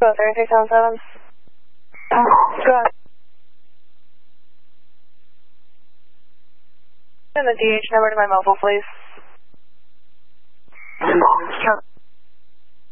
Go 3677. Go ahead. And the DH number to my mobile, please.